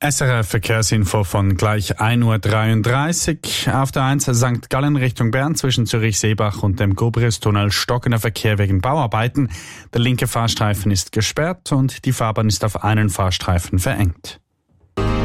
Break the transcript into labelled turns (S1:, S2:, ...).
S1: SRF Verkehrsinfo von gleich 1.33 Uhr. Auf der 1 St. Gallen Richtung Bern zwischen Zürich-Seebach und dem Gubristunnel stockender Verkehr wegen Bauarbeiten. Der linke Fahrstreifen ist gesperrt und die Fahrbahn ist auf einen Fahrstreifen verengt.